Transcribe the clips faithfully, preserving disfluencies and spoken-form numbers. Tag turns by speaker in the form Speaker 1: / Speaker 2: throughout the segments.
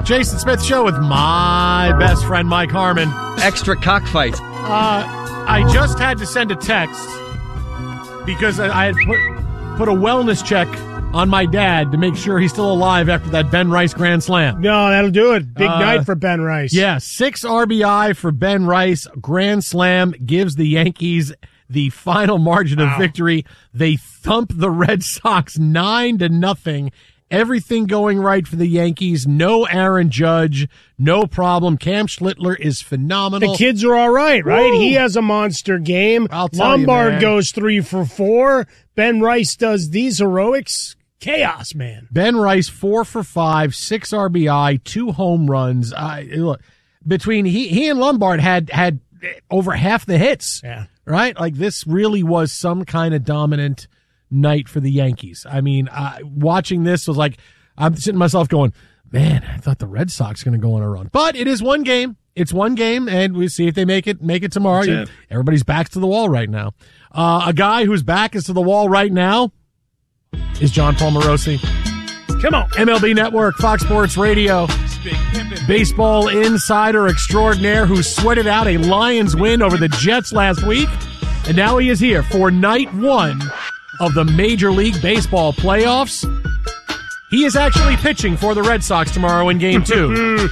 Speaker 1: Jason Smith Show with my best friend, Mike Harmon.
Speaker 2: Extra cockfight.
Speaker 1: Uh, I just had to send a text because I, I had put, put a wellness check on my dad to make sure he's still alive after that Ben Rice grand slam.
Speaker 3: No, that'll do it. Big
Speaker 1: Uh,
Speaker 3: night for Ben Rice.
Speaker 1: Yeah, six R B I for Ben Rice. Grand slam gives the Yankees the final margin of
Speaker 3: Wow.
Speaker 1: victory. They thump the Red Sox nine to nothing. Everything going right for the Yankees. No Aaron Judge. No problem. Cam Schlittler is phenomenal.
Speaker 3: The kids are all right, right?
Speaker 1: Woo.
Speaker 3: He has a monster game.
Speaker 1: I'll tell you,
Speaker 3: Lombard
Speaker 1: man.
Speaker 3: goes three for four. Ben Rice does these heroics. Chaos, man.
Speaker 1: Ben Rice, four for five, six R B I, two home runs. Uh, look, between he, he and Lombard had, had over half the hits.
Speaker 3: Yeah.
Speaker 1: Right? Like, this really was some kind of dominant night for the Yankees. I mean, uh, watching this was like, I'm sitting myself going, man, I thought the Red Sox were going to go on a run. But it is one game. It's one game, and we'll see if they make it make it tomorrow.
Speaker 2: That's it.
Speaker 1: Everybody's back to the wall right now. Uh, a guy whose back is to the wall right now is John Paul Morosi.
Speaker 3: Come on.
Speaker 1: M L B Network, Fox Sports Radio, baseball insider extraordinaire who sweated out a Lions win over the Jets last week. And now he is here for night one of the Major League Baseball playoffs. He is actually pitching for the Red Sox tomorrow in game two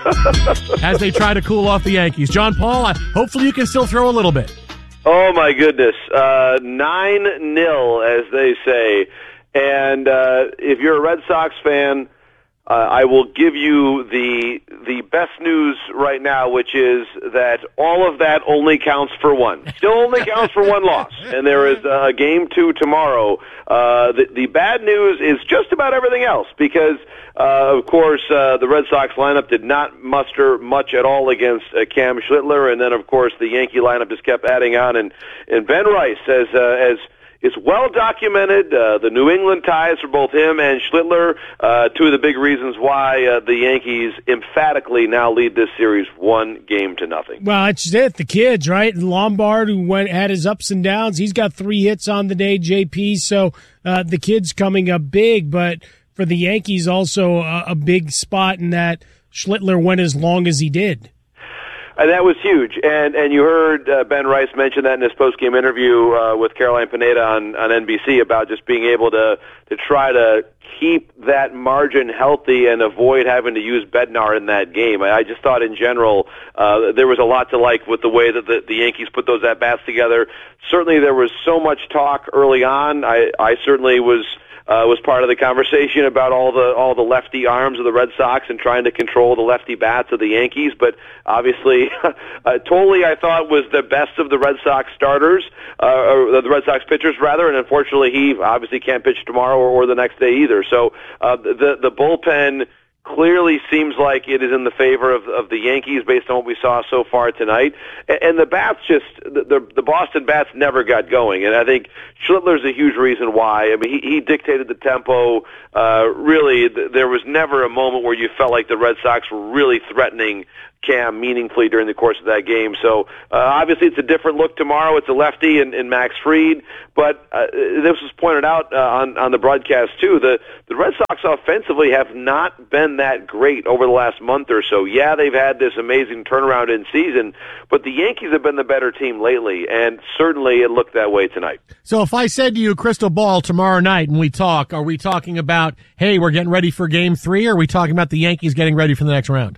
Speaker 1: as they try to cool off the Yankees. John Paul, I, hopefully you can still throw a little bit.
Speaker 4: Oh, my goodness. Uh, nine nil, as they say. And uh, if you're a Red Sox fan, uh, I will give you the the best news right now, which is that all of that only counts for one. Still only counts for one loss. And there is a game two tomorrow. Uh, the, the bad news is just about everything else because, uh, of course, uh, the Red Sox lineup did not muster much at all against uh, Cam Schlittler. And then, of course, the Yankee lineup just kept adding on. And, and Ben Rice, as uh, as it's well documented, uh, the New England ties for both him and Schlittler, uh, two of the big reasons why uh, the Yankees emphatically now lead this series one game to nothing.
Speaker 3: Well, it's it. The kids, right? Lombard, who went had his ups and downs. He's got three hits on the day, J P. So uh, the kids coming up big. But for the Yankees, also a, a big spot in that Schlittler went as long as he did.
Speaker 4: And that was huge. And and you heard uh, Ben Rice mention that in his post-game interview uh, with Caroline Pineda on, on N B C about just being able to, to try to keep that margin healthy and avoid having to use Bednar in that game. I, I just thought in general uh, there was a lot to like with the way that the, the Yankees put those at-bats together. Certainly there was so much talk early on. I, I certainly was... Uh, was part of the conversation about all the all the lefty arms of the Red Sox and trying to control the lefty bats of the Yankees. But obviously, uh, Tolley, I thought, was the best of the Red Sox starters, uh, or the Red Sox pitchers, rather. And unfortunately, he obviously can't pitch tomorrow or, or the next day either. So uh, the the bullpen clearly seems like it is in the favor of, of the Yankees based on what we saw so far tonight. And, and the bats just, the, the, the Boston bats never got going. And I think Schlittler's a huge reason why. I mean, he, he dictated the tempo. Uh, really, th- there was never a moment where you felt like the Red Sox were really threatening Cam meaningfully during the course of that game. So uh, obviously it's a different look tomorrow. It's a lefty and, and Max Fried. But uh, this was pointed out uh, on, on the broadcast too. The, the Red Sox offensively have not been that great over the last month or so. Yeah, they've had this amazing turnaround in season, but the Yankees have been the better team lately, and certainly it looked that way tonight.
Speaker 1: So if I said to you, crystal ball, tomorrow night and we talk, are we talking about, hey, we're getting ready for game three, or are we talking about the Yankees getting ready for the next round?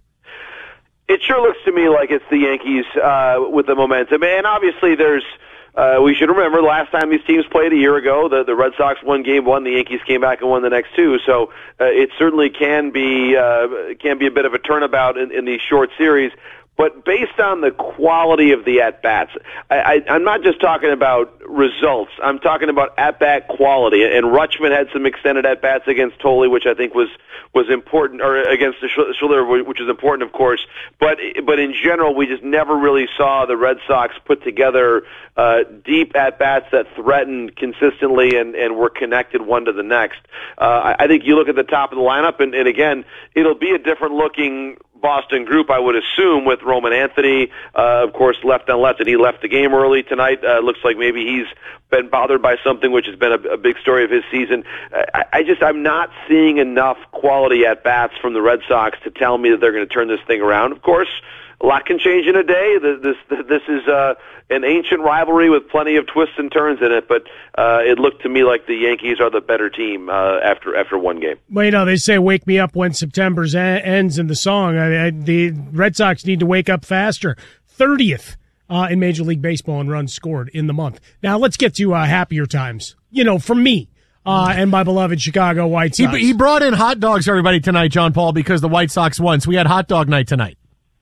Speaker 4: It sure looks to me like it's the Yankees uh, with the momentum. And obviously there's, uh, we should remember last time these teams played a year ago, the, the Red Sox won game one, the Yankees came back and won the next two. So uh, it certainly can be, uh, can be a bit of a turnabout in, in these short series. But based on the quality of the at-bats, I, I, I'm not just talking about results. I'm talking about at-bat quality. And Rutschman had some extended at-bats against Tolley, which I think was, was important, or against the Schlittler, which is important, of course. But but in general, we just never really saw the Red Sox put together uh, deep at-bats that threatened consistently and, and were connected one to the next. Uh, I, I think you look at the top of the lineup, and, and again, it'll be a different-looking Boston group, I would assume, with Roman Anthony, uh, of course, left on left, and he left the game early tonight. Uh, looks like maybe he's been bothered by something, which has been a, a big story of his season. I, I just, I'm not seeing enough quality at bats from the Red Sox to tell me that they're going to turn this thing around. Of course, a lot can change in a day. This, this, this is uh, an ancient rivalry with plenty of twists and turns in it, but uh, it looked to me like the Yankees are the better team uh, after after one game.
Speaker 3: Well, you know, they say wake me up when September's a- ends in the song. I, I, the Red Sox need to wake up faster. thirtieth uh, in Major League Baseball in runs scored in the month. Now, let's get to uh, happier times, you know, for me. Uh, and my beloved Chicago White Sox.
Speaker 1: He, he brought in hot dogs for everybody tonight, John Paul, because the White Sox won. So we had hot dog night tonight.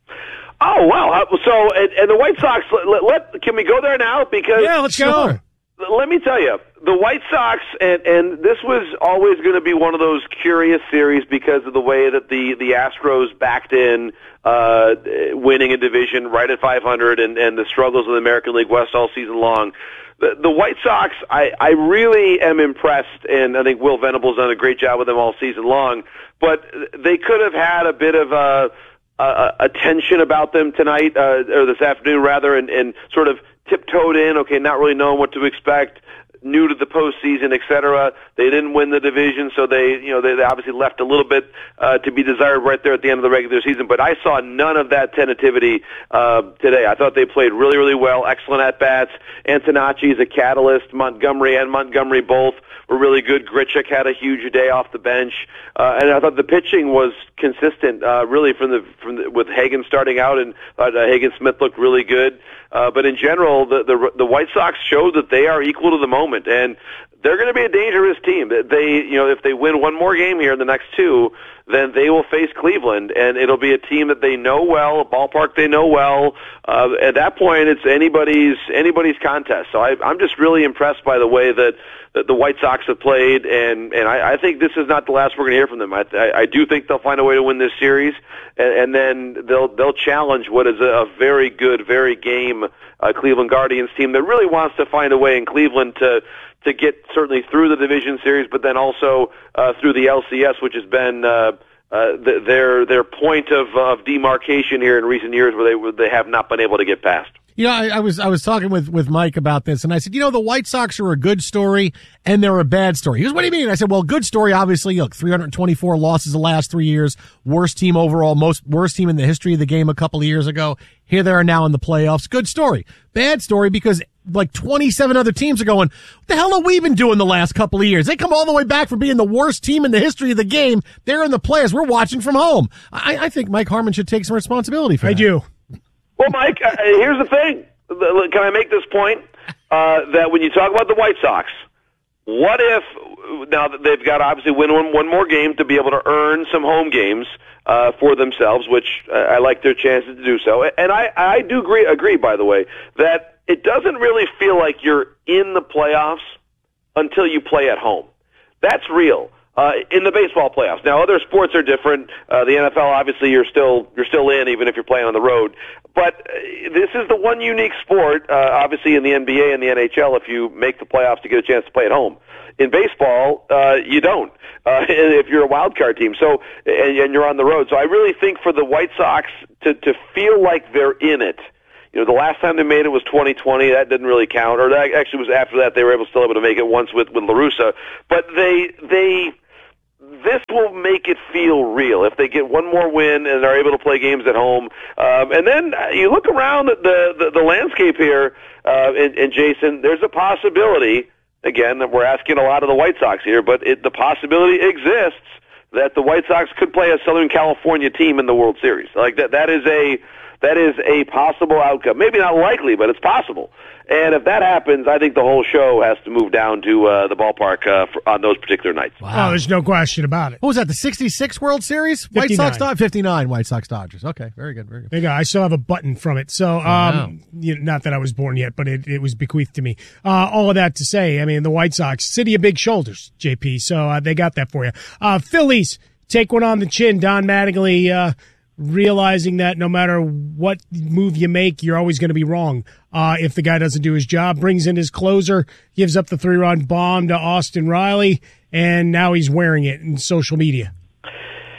Speaker 4: Oh, wow. So, and, and the White Sox, let, let, can we go there now? Because
Speaker 3: yeah, let's
Speaker 1: sure.
Speaker 4: go. Let me tell you, the White Sox, and, and this was always going to be one of those curious series because of the way that the, the Astros backed in uh, winning a division right at five hundred and, and the struggles of the American League West all season long. The, the White Sox, I, I really am impressed, and I think Will Venable's done a great job with them all season long, but they could have had a bit of a Uh, attention about them tonight, uh, or this afternoon rather, and, and sort of tiptoed in, okay, not really knowing what to expect, new to the postseason, et cetera. They didn't win the division, so they, you know, they, they obviously left a little bit uh, to be desired right there at the end of the regular season. But I saw none of that tentativity uh, today. I thought they played really, really well, excellent at bats. Antonacci is a catalyst. Montgomery and Montgomery both were really good. Grichuk had a huge day off the bench, uh, and I thought the pitching was consistent, uh, really from the from the, with Hagen starting out, and uh, Hagen Smith looked really good. Uh, but in general, the, the the White Sox showed that they are equal to the moment, and they're going to be a dangerous team. They, you know, if they win one more game here in the next two, then they will face Cleveland, and it'll be a team that they know well, a ballpark they know well. Uh, at that point, it's anybody's anybody's contest. So I, I'm just really impressed by the way that, that the White Sox have played, and and I, I think this is not the last we're going to hear from them. I, I, I do think they'll find a way to win this series, and, and then they'll they'll challenge what is a, a very good, very game uh, Cleveland Guardians team that really wants to find a way in Cleveland to. to get certainly through the division series, but then also uh, through the L C S, which has been uh, uh, th- their their point of, of demarcation here in recent years, where they they have not been able to get past.
Speaker 1: You know, I, I was I was talking with, with Mike about this, and I said, you know, the White Sox are a good story, and they're a bad story. He goes, what do you mean? I said, well, good story, obviously, look, three hundred twenty-four losses the last three years, worst team overall, most worst team in the history of the game a couple of years ago. Here they are now in the playoffs. Good story. Bad story because like twenty-seven other teams are going, what the hell have we been doing the last couple of years? They come all the way back from being the worst team in the history of the game. They're in the playoffs. We're watching from home. I, I think Mike Harmon should take some responsibility for
Speaker 3: I
Speaker 1: that.
Speaker 3: I do.
Speaker 4: Well, Mike, uh, here's the thing. Can I make this point? Uh, that when you talk about the White Sox, what if, now that they've got to obviously win one, one more game to be able to earn some home games uh, for themselves, which I like their chances to do so. And I, I do agree, agree, by the way, that it doesn't really feel like you're in the playoffs until you play at home. That's real. Uh, in the baseball playoffs. Now, other sports are different. Uh, the N F L, obviously, you're still you're still in, even if you're playing on the road. But uh, this is the one unique sport, uh, obviously, in the N B A and the N H L, if you make the playoffs to get a chance to play at home. In baseball, uh, you don't, uh, if you're a wild card team. So, and, and you're on the road. So I really think for the White Sox to, to feel like they're in it, you know, the last time they made it was twenty twenty. That didn't really count. Or that actually was after that. They were able, still able to make it once with, with La Russa. But they, they, this will make it feel real if they get one more win and are able to play games at home. Um, and then you look around the, the, the landscape here, uh, and, and Jason, there's a possibility, again, that we're asking a lot of the White Sox here, but it, the possibility exists that the White Sox could play a Southern California team in the World Series. Like that, that is a, that is a possible outcome. Maybe not likely, but it's possible. And if that happens, I think the whole show has to move down to uh, the ballpark uh, for, on those particular nights.
Speaker 3: Wow. Oh, there's no question about it.
Speaker 1: What was that, the sixty-six World Series?
Speaker 3: fifty-nine.
Speaker 1: White Sox Dodgers? fifty-nine White Sox Dodgers. Okay, very good, very good.
Speaker 3: There you go. I still have a button from it. So, um,
Speaker 1: wow.
Speaker 3: you know, not that I was born yet, but it, it was bequeathed to me. Uh, all of that to say, I mean, the White Sox, city of big shoulders, J P, so uh, they got that for you. Uh, Phillies, take one on the chin. Don Mattingly, uh, realizing that no matter what move you make, you're always going to be wrong. Uh, if the guy doesn't do his job, brings in his closer, gives up the three-run bomb to Austin Riley, and now he's wearing it in social media.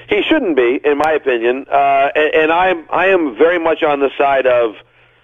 Speaker 4: He shouldn't be, in my opinion. Uh, and, and I'm I am very much on the side of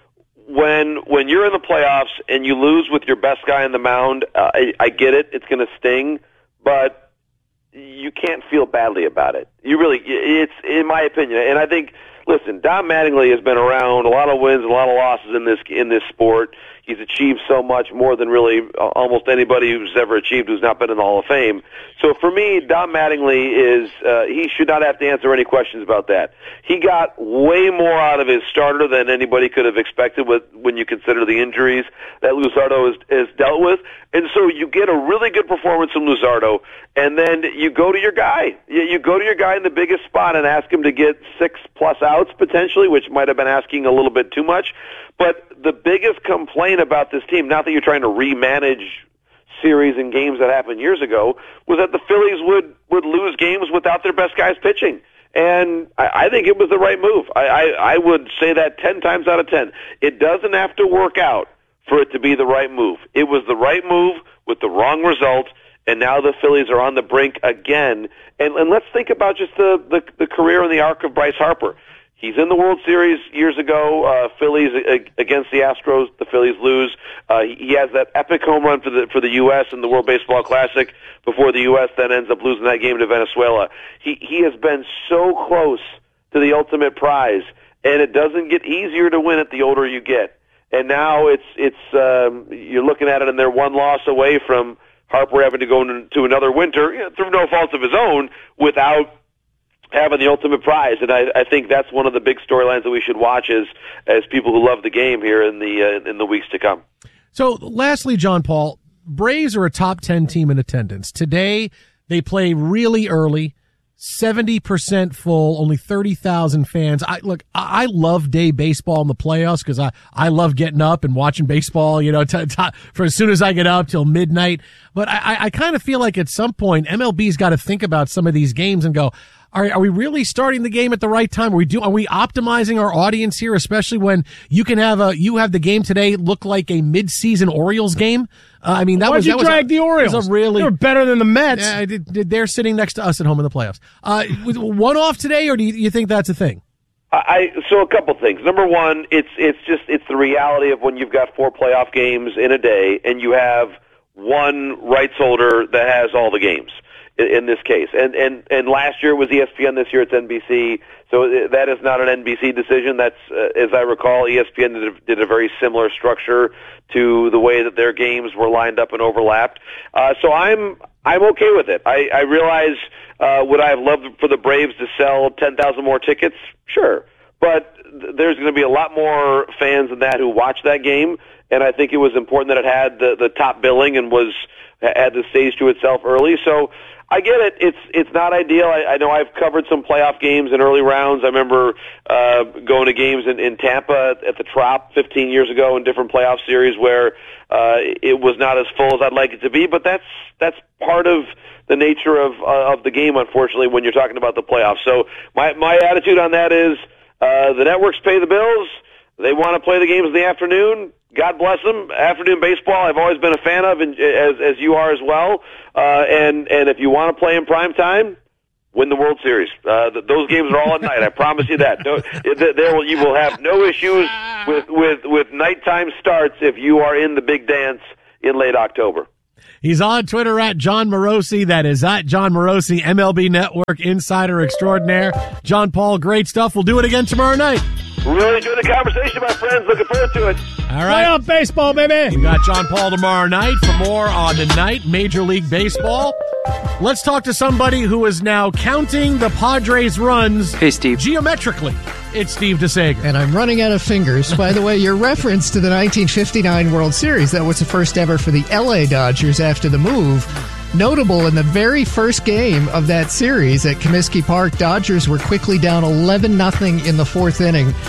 Speaker 4: when when you're in the playoffs and you lose with your best guy on the mound. Uh, I, I get it; it's going to sting, but you can't feel badly about it. You really, it's in my opinion, and I think. Listen, Don Mattingly has been around, a lot of wins, a lot of losses in this in this sport. He's achieved so much more than really almost anybody who's ever achieved who's not been in the Hall of Fame. So for me, Don Mattingly is uh, he should not have to answer any questions about that. He got way more out of his starter than anybody could have expected with when you consider the injuries that Luzardo has, has dealt with. And so you get a really good performance from Luzardo, and then you go to your guy. You, you go to your guy in the biggest spot and ask him to get six-plus outs potentially, which might have been asking a little bit too much. But the biggest complaint about this team, not that you're trying to remanage series and games that happened years ago, was that the Phillies would, would lose games without their best guys pitching. And I, I think it was the right move. I, I, I would say that ten times out of ten. It doesn't have to work out for it to be the right move. It was the right move with the wrong result, and now the Phillies are on the brink again. And, and let's think about just the, the, the career and the arc of Bryce Harper. He's in the World Series years ago, uh, Phillies against the Astros. The Phillies lose. Uh, he has that epic home run for the for the U S in the World Baseball Classic before the U S then ends up losing that game to Venezuela. He he has been so close to the ultimate prize, and it doesn't get easier to win it the older you get. And now it's it's um, you're looking at it, and they're one loss away from Harper having to go into another winter, you know, through no fault of his own, without having the ultimate prize. And I, I think that's one of the big storylines that we should watch as as people who love the game here in the uh, in the weeks to come.
Speaker 1: So, lastly, John Paul, Braves are a top ten team in attendance. Today, they play really early, seventy percent full, only thirty thousand fans. I look, I love day baseball in the playoffs because I, I love getting up and watching baseball, you know, t- t- for as soon as I get up till midnight. But I, I kind of feel like at some point, M L B's got to think about some of these games and go, Are, are we really starting the game at the right time? Are we do, are we optimizing our audience here, especially when you can have a, you have the game today look like a mid-season Orioles game? Uh, I mean, that
Speaker 3: Why'd
Speaker 1: was,
Speaker 3: you
Speaker 1: that was
Speaker 3: drag
Speaker 1: a,
Speaker 3: the Orioles?
Speaker 1: Was a really,
Speaker 3: They're better than the Mets.
Speaker 1: Yeah, they're sitting next to us at home in the playoffs. Uh, one off today, or do you, you think that's a thing?
Speaker 4: I, so a couple things. Number one, it's, it's just, it's the reality of when you've got four playoff games in a day and you have one rights holder that has all the games. In this case, and and and last year it was E S P N. This year it's N B C. So that is not an N B C decision. That's, uh, as I recall, E S P N did a, did a very similar structure to the way that their games were lined up and overlapped. Uh, so I'm I'm okay with it. I, I realize uh, would I have loved for the Braves to sell ten thousand more tickets? Sure, but th- there's going to be a lot more fans than that who watch that game, and I think it was important that it had the the top billing and was had the stage to itself early. So. I get it. It's it's not ideal. I, I know I've covered some playoff games in early rounds. I remember uh, going to games in, in Tampa at the Trop fifteen years ago in different playoff series where uh, it was not as full as I'd like it to be. But that's that's part of the nature of uh, of the game, unfortunately, when you're talking about the playoffs. So my my attitude on that is uh, the networks pay the bills. They want to play the games in the afternoon. God bless them. Afternoon baseball, I've always been a fan of, and as as you are as well. Uh, and and if you want to play in prime time, win the World Series. Uh, th- those games are all at night. I promise you that. No, there will, you will have no issues with with with nighttime starts if you are in the big dance in late October.
Speaker 1: He's on Twitter at John Morosi. That is at John Morosi, M L B Network Insider Extraordinaire. John Paul, great stuff. We'll do it again tomorrow night.
Speaker 4: Really enjoyed the conversation, my friends. Looking forward to it.
Speaker 1: All right.
Speaker 3: Playoff baseball, baby.
Speaker 1: We got John Paul tomorrow night for more on the night, Major League Baseball. Let's talk to somebody who is now counting the Padres' runs.
Speaker 2: Hey, Steve.
Speaker 1: Geometrically. It's Steve DeSager.
Speaker 5: And I'm running out of fingers. By the way, your reference to the nineteen fifty-nine World Series, that was the first ever for the L A Dodgers after the move. Notable, in the very first game of that series at Comiskey Park, Dodgers were quickly down eleven nothing in the fourth inning.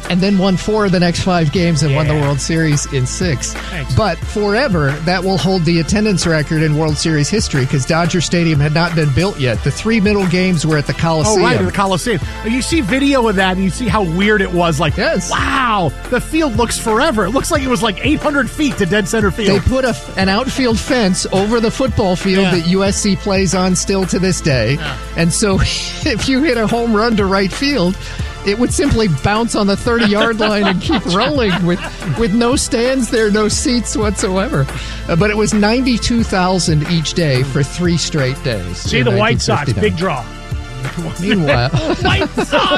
Speaker 5: and then won four of the next five games and
Speaker 3: Yeah.
Speaker 5: won the World Series in six.
Speaker 3: Thanks.
Speaker 5: But forever, that will hold the attendance record in World Series history because Dodger Stadium had not been built yet. The three middle games were at the Coliseum.
Speaker 1: Oh, right, in the Coliseum. You see video of that, and you see how weird it was. Like,
Speaker 5: Yes.
Speaker 1: wow, the field looks forever. It looks like it was like eight hundred feet to dead center field.
Speaker 5: They put a, an outfield fence over the football field
Speaker 1: Yeah.
Speaker 5: that U S C plays on still to this day.
Speaker 1: Yeah.
Speaker 5: And so if you hit a home run to right field, it would simply bounce on the thirty-yard line and keep rolling with, with no stands there, no seats whatsoever. Uh, but it was ninety-two thousand each day for three straight days.
Speaker 3: See
Speaker 5: in
Speaker 3: the White Sox,
Speaker 5: nineteen
Speaker 3: big
Speaker 5: fifty-nine.
Speaker 3: draw.
Speaker 5: Meanwhile,
Speaker 3: White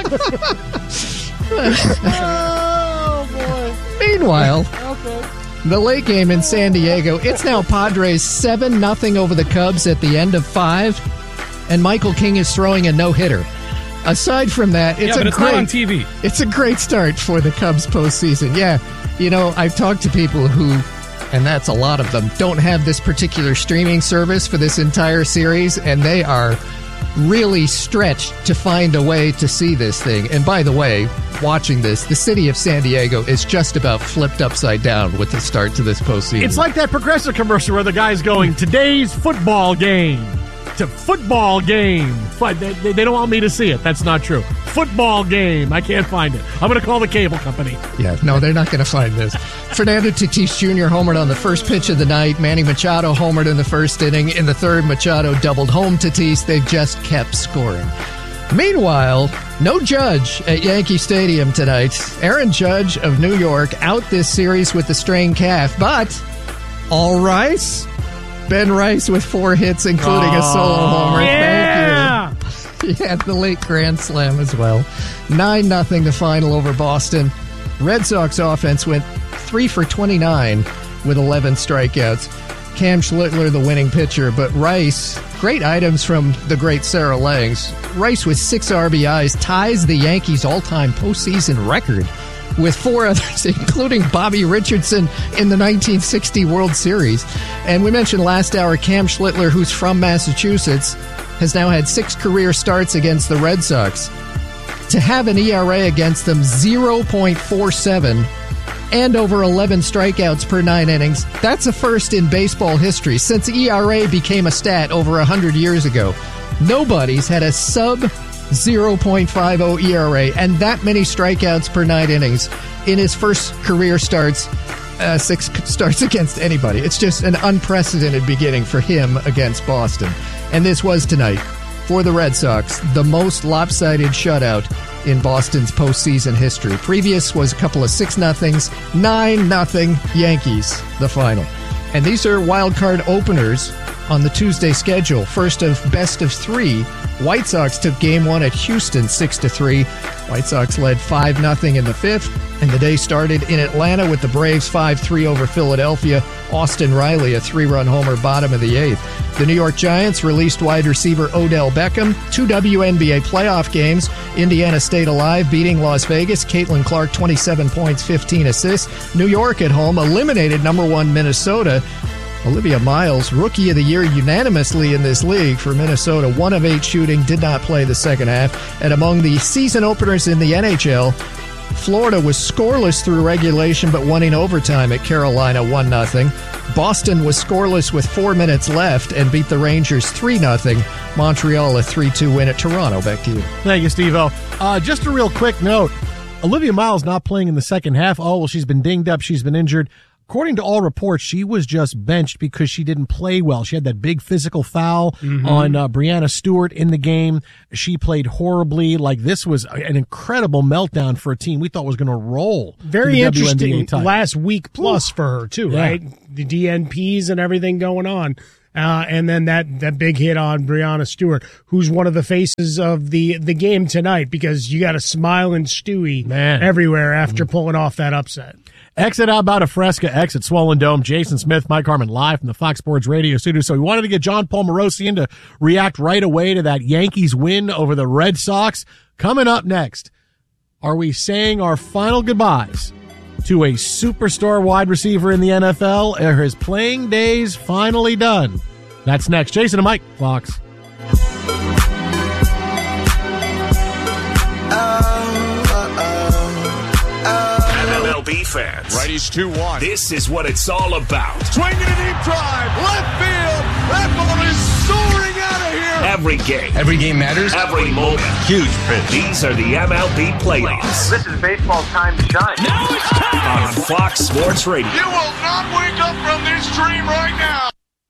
Speaker 3: Sox. Oh, boy.
Speaker 5: meanwhile,
Speaker 3: Okay.
Speaker 5: the late game in San Diego, it's now Padres seven nothing over the Cubs at the end of five, and Michael King is throwing a no-hitter. Aside from that, it's
Speaker 2: yeah,
Speaker 5: a
Speaker 2: but it's
Speaker 5: great
Speaker 2: not on T V.
Speaker 5: It's a great start for the Cubs postseason. Yeah, you know, I've talked to people who, and that's a lot of them, don't have this particular streaming service for this entire series, and they are really stretched to find a way to see this thing. And by the way, watching this, the city of San Diego is just about flipped upside down with the start to this postseason.
Speaker 1: It's like that Progressive commercial where the guy's going, today's football game to football game. But they, they, they don't want me to see it. That's not true. Football game. I can't find it. I'm going to call the cable company.
Speaker 5: Yeah, no, they're not going to find this. Fernando Tatis Junior homered on the first pitch of the night. Manny Machado homered in the first inning. In the third, Machado doubled home Tatis. They've just kept scoring. Meanwhile, no Judge at Yankee Stadium tonight. Aaron Judge of New York out this series with the strained calf, but all Rice. Ben Rice with four hits, including a solo homer.
Speaker 3: Yeah.
Speaker 5: Thank you. He had the late grand slam as well. nine nothing the final over Boston. Red Sox offense went three for twenty-nine with eleven strikeouts. Cam Schlittler, the winning pitcher, but Rice, great items from the great Sarah Langs. Rice with six R B Is ties the Yankees' all-time postseason record with four others, including Bobby Richardson in the nineteen sixty World Series. And we mentioned last hour Cam Schlittler, who's from Massachusetts, has now had six career starts against the Red Sox. To have an E R A against them zero point four seven and over eleven strikeouts per nine innings, that's a first in baseball history. Since E R A became a stat over one hundred years ago, nobody's had a sub zero point five oh E R A and that many strikeouts per nine innings in his first career starts, uh, six starts against anybody. It's just an unprecedented beginning for him against Boston. And this was tonight, for the Red Sox, the most lopsided shutout in Boston's postseason history. Previous was a couple of six nothings, nine nothing Yankees, the final. And these are wild card openers on the Tuesday schedule. First of best of three, White Sox took game one at Houston six to three. White Sox led five nothing in the fifth, and the day started in Atlanta with the Braves five three over Philadelphia. Austin Riley, a three-run homer, bottom of the eighth. The New York Giants released wide receiver Odell Beckham. Two W N B A playoff games. Indiana stayed alive, beating Las Vegas. Caitlin Clark, twenty-seven points, fifteen assists. New York at home eliminated number one Minnesota. Olivia Miles, Rookie of the Year unanimously in this league for Minnesota. One of eight shooting, did not play the second half. And among the season openers in the N H L, Florida was scoreless through regulation but won in overtime at Carolina one nothing. Boston was scoreless with four minutes left and beat the Rangers three nothing. Montreal a three two win at Toronto. Back to you.
Speaker 1: Thank you, Steve-O. Uh, just a real quick note. Olivia Miles not playing in the second half. Oh, well, she's been dinged up. She's been injured. According to all reports, she was just benched because she didn't play well. She had that big physical foul mm-hmm. on uh, Brianna Stewart in the game. She played horribly. Like, this was an incredible meltdown for a team we thought was going to roll.
Speaker 3: Very interesting last week plus Ooh. for her, too,
Speaker 1: yeah.
Speaker 3: right? The D N Ps and everything going on. Uh, and then that, that big hit on Brianna Stewart, who's one of the faces of the, the game tonight, because you got a smiling Stewie
Speaker 1: Man.
Speaker 3: everywhere after mm-hmm. pulling off that upset.
Speaker 1: Exit out about a Fresca, exit Swollen Dome. Jason Smith, Mike Harmon live from the Fox Sports Radio studio. So we wanted to get John Paul Morosi in to react right away to that Yankees win over the Red Sox. Coming up next, are we saying our final goodbyes to a superstar wide receiver in the N F L? Are his playing days finally done? That's next. Jason and Mike, Fox.
Speaker 6: Oh, oh, oh.
Speaker 2: fans.
Speaker 6: Righty's two one.
Speaker 2: This is what it's all about.
Speaker 6: Swinging a deep drive. Left field. That ball is soaring out of here.
Speaker 2: Every game.
Speaker 7: Every game matters.
Speaker 2: Every moment.
Speaker 7: Huge pitch.
Speaker 2: These are the M L B playoffs.
Speaker 8: This is baseball's time to shine.
Speaker 2: Now it's time. On Fox Sports Radio.
Speaker 6: You will not wake up from this dream right now.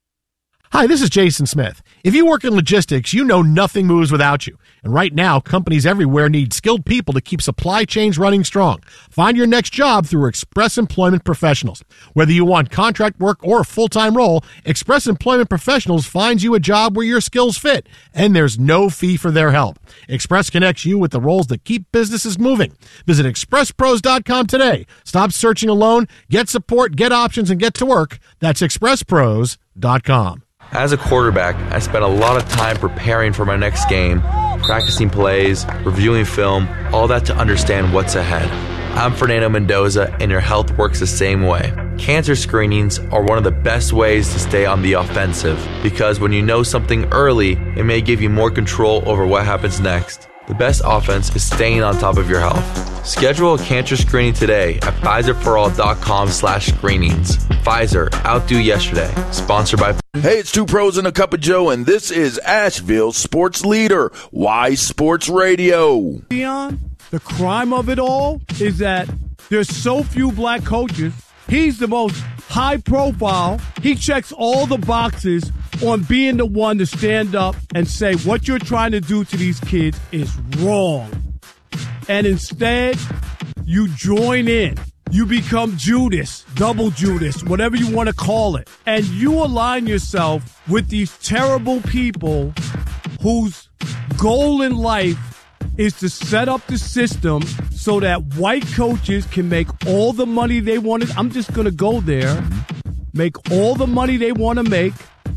Speaker 1: Hi, this is Jason Smith. If you work in logistics, you know nothing moves without you. And right now, companies everywhere need skilled people to keep supply chains running strong. Find your next job through Express Employment Professionals. Whether you want contract work or a full-time role, Express Employment Professionals finds you a job where your skills fit, and there's no fee for their help. Express connects you with the roles that keep businesses moving. Visit express pros dot com today. Stop searching alone. Get support, get options, and get to work. That's express pros dot com.
Speaker 9: As a quarterback, I spent a lot of time preparing for my next game, practicing plays, reviewing film, all that to understand what's ahead. I'm Fernando Mendoza, and your health works the same way. Cancer screenings are one of the best ways to stay on the offensive, because when you know something early, it may give you more control over what happens next. The best offense is staying on top of your health. Schedule a cancer screening today at Pfizer for all dot com slash screenings. Pfizer, outdo yesterday. Sponsored by...
Speaker 10: Hey, it's Two Pros and a Cup of Joe, and this is Asheville's sports leader, Y Sports Radio.
Speaker 11: Dion, the crime of it all is that there's so few black coaches. He's the most high profile. He checks all the boxes on being the one to stand up and say what you're trying to do to these kids is wrong. And instead, you join in. You become Judas, double Judas, whatever you want to call it. And you align yourself with these terrible people whose goal in life is to set up the system so that white coaches can make all the money they want to. I'm just going to go there, make all the money they want to make,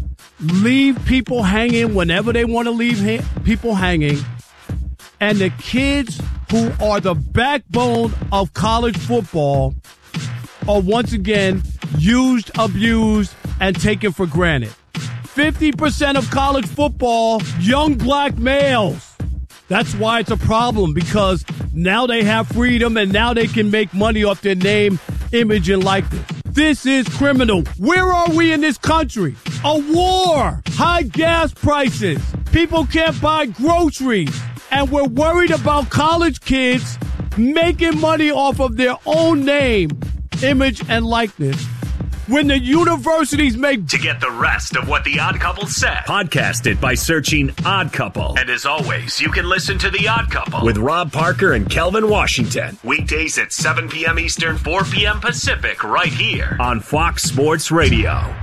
Speaker 11: leave people hanging whenever they want to leave ha- people hanging. And the kids who are the backbone of college football are once again used, abused, and taken for granted. fifty percent of college football, young black males. That's why it's a problem, because now they have freedom and now they can make money off their name, image, and likeness. This is criminal. Where are we in this country? A war. High gas prices. People can't buy groceries. And we're worried about college kids making money off of their own name, image, and likeness when the universities make...
Speaker 2: To get the rest of what The Odd Couple said, podcast it by searching Odd Couple. And as always, you can listen to The Odd Couple with Rob Parker and Kelvin Washington. Weekdays at seven p.m. Eastern, four p.m. Pacific, right here on Fox Sports Radio.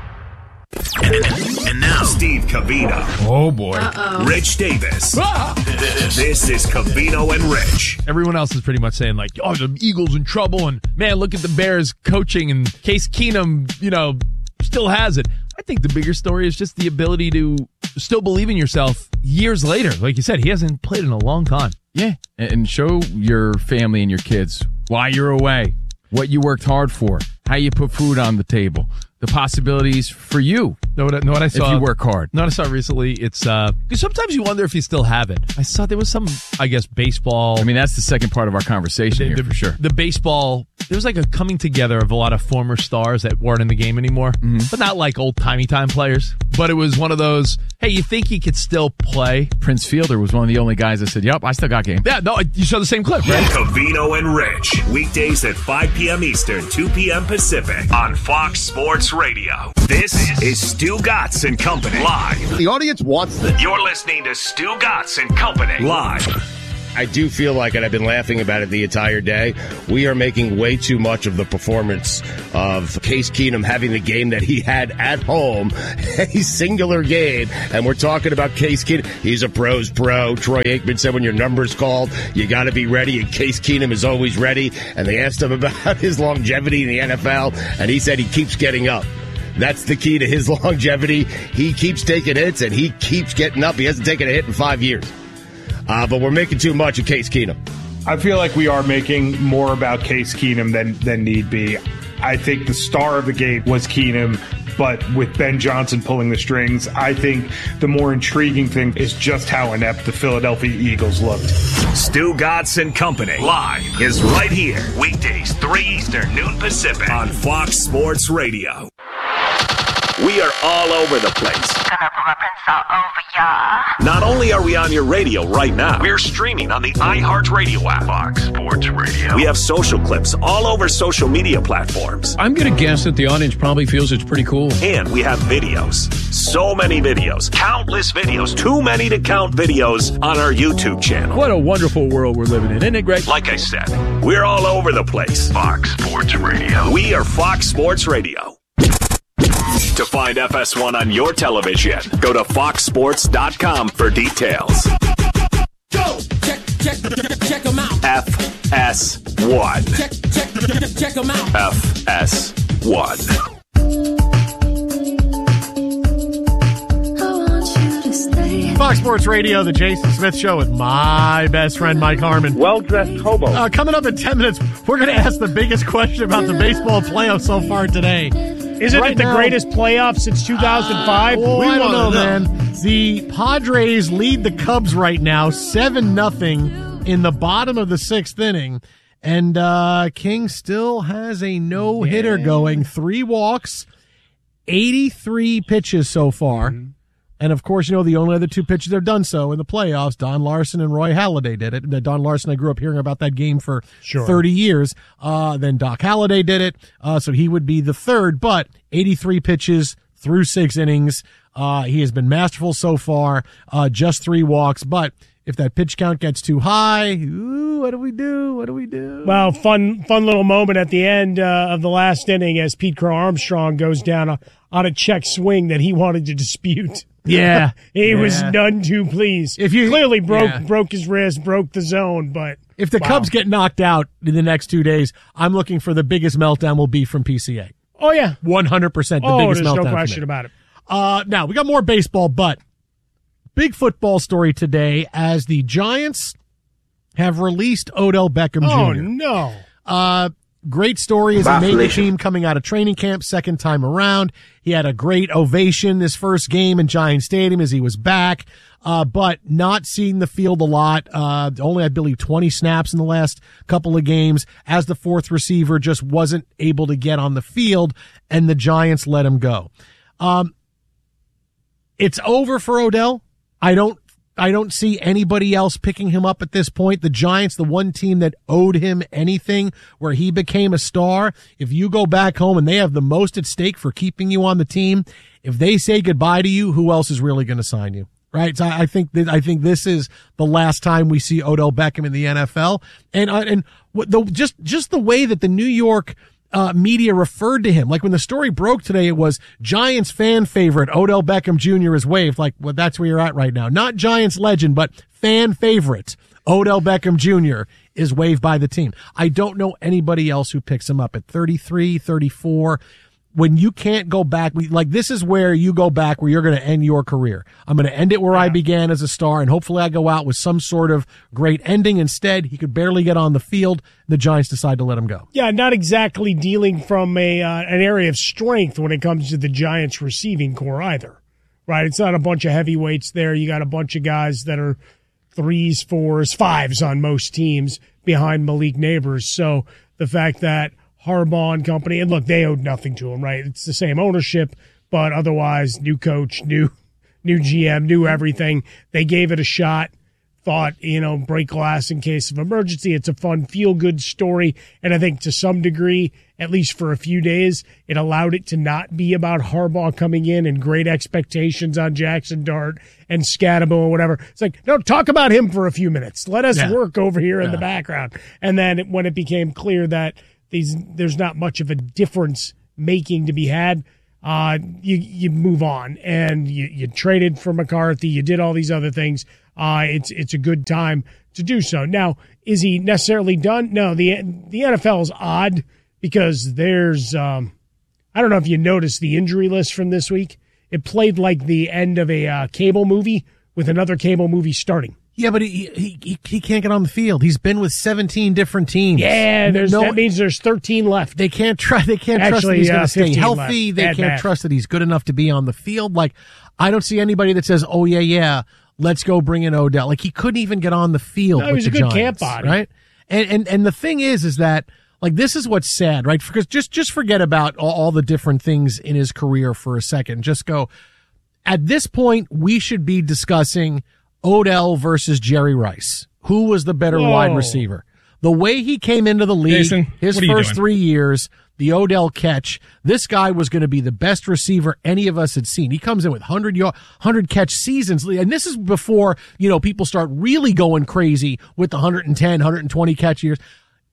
Speaker 2: And, and now, Steve Covino.
Speaker 12: Oh, boy.
Speaker 13: Uh-oh.
Speaker 2: Rich Davis. Ah! This is Covino and Rich.
Speaker 12: Everyone else is pretty much saying, like, oh, the Eagles in trouble, and, man, look at the Bears coaching, and Case Keenum, you know, still has it. I think the bigger story is just the ability to still believe in yourself years later. Like you said, he hasn't played in a long time.
Speaker 13: Yeah, and show your family and your kids why you're away, what you worked hard for, how you put food on the table, the possibilities for you.
Speaker 12: Know what, know what I saw?
Speaker 13: If you work hard.
Speaker 12: Know what I saw recently? It's uh, sometimes you wonder if you still have it. I saw there was some, I guess, baseball.
Speaker 13: I mean, that's the second part of our conversation
Speaker 12: the,
Speaker 13: here
Speaker 12: the,
Speaker 13: for sure.
Speaker 12: The baseball, there was like a coming together of a lot of former stars that weren't in the game anymore, mm-hmm. but not like old timey time players. But it was one of those, hey, you think he could still play?
Speaker 13: Prince Fielder was one of the only guys that said, yep, I still got game.
Speaker 12: Yeah, no, you saw the same clip, right?
Speaker 2: Covino and Rich, weekdays at five p.m. Eastern, two p.m. Pacific on Fox Sports Radio. This is Stu Gatz and Company live.
Speaker 14: The audience wants this.
Speaker 2: You're listening to Stu Gatz and Company live.
Speaker 14: I do feel like, and I've been laughing about it the entire day, we are making way too much of the performance of Case Keenum having the game that he had at home, a singular game, and we're talking about Case Keenum. He's a pro's pro. Troy Aikman said when your number's called, you got to be ready, and Case Keenum is always ready, and they asked him about his longevity in the N F L, and he said he keeps getting up. That's the key to his longevity. He keeps taking hits, and he keeps getting up. He hasn't taken a hit in five years. Uh, but we're making too much of Case Keenum.
Speaker 15: I feel like we are making more about Case Keenum than, than need be. I think the star of the game was Keenum, but with Ben Johnson pulling the strings, I think the more intriguing thing is just how inept the Philadelphia Eagles looked.
Speaker 2: Stu Gatz and Company live is right here. Weekdays, three Eastern, noon Pacific on Fox Sports Radio. We are all over the place.
Speaker 7: Gonna put my prints all over ya.
Speaker 2: Not only are we on your radio right now, we're streaming on the iHeartRadio app. Fox Sports Radio. We have social clips all over social media platforms.
Speaker 16: I'm going to guess that the audience probably feels it's pretty cool.
Speaker 2: And we have videos. So many videos. Countless videos. Too many to count videos on our YouTube channel.
Speaker 12: What a wonderful world we're living in, isn't it, Greg?
Speaker 2: Like I said, we're all over the place. Fox Sports Radio. We are Fox Sports Radio. To find F S one on your television, go to fox sports dot com for details.
Speaker 17: Go! Check, check, check them out.
Speaker 2: F S one.
Speaker 17: Check, check, check them out.
Speaker 2: F S one.
Speaker 1: Fox Sports Radio, the Jason Smith Show with my best friend, Mike Harmon.
Speaker 4: Well-dressed hobo.
Speaker 1: Uh, coming up in ten minutes, we're going to ask the biggest question about the baseball playoffs so far today.
Speaker 3: Isn't
Speaker 1: right
Speaker 3: it the
Speaker 1: now,
Speaker 3: greatest playoff since two thousand five?
Speaker 1: Uh, well,
Speaker 3: we
Speaker 1: I don't know,
Speaker 3: know,
Speaker 1: man. The Padres lead the Cubs right now, seven nothing in the bottom of the sixth inning. And uh, King still has a no-hitter yeah. going. Three walks, eighty-three pitches so far. Mm-hmm. And, of course, you know, the only other two pitchers that have done so in the playoffs, Don Larson and Roy Halladay did it. Don Larson, I grew up hearing about that game for sure. thirty years. Uh, then Doc Halladay did it. Uh, so he would be the third, but eighty-three pitches through six innings. Uh, he has been masterful so far, uh, just three walks. But if that pitch count gets too high, ooh, what do we do? What do we do?
Speaker 3: Well, fun, fun little moment at the end uh, of the last inning as Pete Crow Armstrong goes down a, on a check swing that he wanted to dispute.
Speaker 1: Yeah.
Speaker 3: he
Speaker 1: yeah.
Speaker 3: was none too pleased. If you clearly broke yeah. broke his wrist, broke the zone, but
Speaker 1: if the
Speaker 3: wow.
Speaker 1: Cubs get knocked out in the next two days, I'm looking for the biggest meltdown will be from P C A.
Speaker 3: Oh yeah.
Speaker 1: one hundred percent the
Speaker 3: oh,
Speaker 1: biggest
Speaker 3: there's
Speaker 1: meltdown.
Speaker 3: No question about it.
Speaker 1: Uh now we got more baseball, but big football story today as the Giants have released Odell Beckham
Speaker 3: oh,
Speaker 1: Junior
Speaker 3: Oh no.
Speaker 1: Uh Great story as he made the team coming out of training camp second time around. He had a great ovation this first game in Giant Stadium as he was back, uh, but not seeing the field a lot. Uh, only, I believe, twenty snaps in the last couple of games as the fourth receiver, just wasn't able to get on the field, and the Giants let him go. Um, it's over for Odell. I don't I don't see anybody else picking him up at this point. The Giants, the one team that owed him anything where he became a star. If you go back home and they have the most at stake for keeping you on the team, if they say goodbye to you, who else is really going to sign you? Right. So I think that, I think this is the last time we see Odell Beckham in the N F L. And, uh, and the, just, just the way that the New York Uh, media referred to him. Like when the story broke today, it was Giants fan favorite Odell Beckham Junior is waived. Like, well, that's where you're at right now. Not Giants legend, but fan favorite Odell Beckham Junior is waived by the team. I don't know anybody else who picks him up at thirty-three, thirty-four. When you can't go back, like this is where you go back where you're going to end your career. I'm going to end it where yeah. I began as a star, and hopefully I go out with some sort of great ending. Instead, he could barely get on the field. The Giants decide to let him go.
Speaker 3: Yeah, not exactly dealing from a uh, an area of strength when it comes to the Giants receiving core either, right? It's not a bunch of heavyweights there. You got a bunch of guys that are threes, fours, fives on most teams behind Malik Neighbors. So the fact that Harbaugh and company, and look, they owed nothing to him, right? It's the same ownership, but otherwise, new coach, new new G M, new everything. They gave it a shot, thought, you know, break glass in case of emergency. It's a fun, feel-good story, and I think to some degree, at least for a few days, it allowed it to not be about Harbaugh coming in and great expectations on Jackson Dart and Scatabo or whatever. It's like, no, talk about him for a few minutes. Let us yeah. work over here yeah. in the background. And then when it became clear that These, there's not much of a difference making to be had. Uh, you, you move on and you, you traded for McCarthy. You did all these other things. Uh, it's, it's a good time to do so. Now, is he necessarily done? No, the, the N F L is odd because there's, um, I don't know if you noticed the injury list from this week. It played like the end of a uh, cable movie with another cable movie starting.
Speaker 1: Yeah, but he, he he he can't get on the field. He's been with seventeen different teams.
Speaker 3: Yeah, there's, no, that means there's thirteen left.
Speaker 1: They can't try. They can't
Speaker 3: Actually,
Speaker 1: trust that he's
Speaker 3: uh,
Speaker 1: going to stay healthy.
Speaker 3: left.
Speaker 1: They
Speaker 3: Bad
Speaker 1: can't
Speaker 3: math.
Speaker 1: trust that he's good enough to be on the field. Like, I don't see anybody that says, "Oh yeah, yeah, let's go bring in Odell." Like, he couldn't even get on the field
Speaker 3: No, he
Speaker 1: with
Speaker 3: was
Speaker 1: the
Speaker 3: a good
Speaker 1: Giants,
Speaker 3: camp body.
Speaker 1: right? And and and the thing is, is that like this is what's sad, right? Because just just forget about all, all the different things in his career for a second. Just go. At this point, we should be discussing Odell versus Jerry Rice. Who was the better
Speaker 3: Whoa.
Speaker 1: wide receiver? The way he came into the league,
Speaker 18: Jason,
Speaker 1: his
Speaker 18: what are you
Speaker 1: first
Speaker 18: doing?
Speaker 1: three years, the Odell catch, this guy was going to be the best receiver any of us had seen. He comes in with one hundred, yard, one hundred catch seasons. And this is before, you know, people start really going crazy with the one hundred ten, one hundred twenty catch years.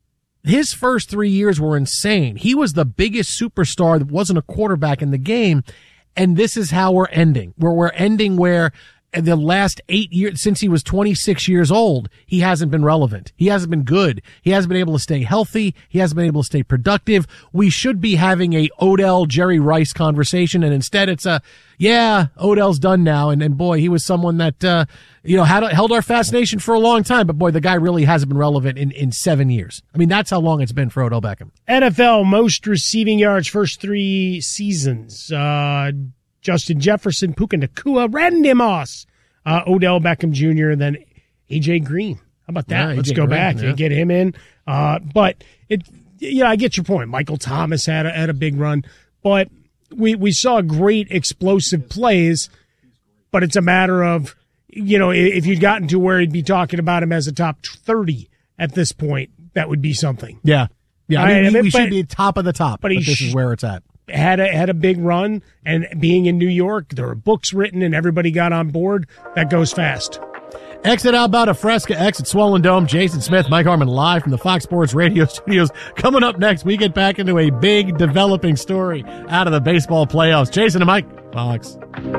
Speaker 1: His first three years were insane. He was the biggest superstar that wasn't a quarterback in the game. And this is how we're ending. Where we're ending where in the last eight years, since he was twenty-six years old, he hasn't been relevant. He hasn't been good. He hasn't been able to stay healthy. He hasn't been able to stay productive. We should be having a Odell, Jerry Rice conversation. And instead it's a, yeah, Odell's done now. And, and boy, he was someone that, uh, you know, had held our fascination for a long time. But boy, the guy really hasn't been relevant in, in seven years. I mean, that's how long it's been for Odell Beckham.
Speaker 3: N F L most receiving yards first three seasons. Uh, Justin Jefferson, Puka Nacua, Randy Moss, uh, Odell Beckham Junior, and then A J Green. How about that?
Speaker 1: Yeah,
Speaker 3: Let's
Speaker 1: A J
Speaker 3: go
Speaker 1: Green,
Speaker 3: back
Speaker 1: yeah.
Speaker 3: and get him in. Uh, but it, yeah, I get your point. Michael Thomas had a, had a big run, but we we saw great explosive plays. But it's a matter of, you know, if you'd gotten to where he'd be talking about him as a top thirty at this point, that would be something.
Speaker 1: Yeah, yeah. I mean,
Speaker 3: I-
Speaker 1: we, we
Speaker 3: but-
Speaker 1: should be top of the top.
Speaker 3: but
Speaker 1: But,
Speaker 3: he
Speaker 1: this
Speaker 3: sh-
Speaker 1: is where it's at.
Speaker 3: had a had a big run, and being in New York, there were books written and everybody got on board. That goes fast.
Speaker 1: Exit Alberta Fresca, exit Swollen Dome. Jason Smith, Mike Harmon live from the Fox Sports Radio studios. Coming up next, we get back into a big developing story out of the baseball playoffs. Jason and Mike, Fox.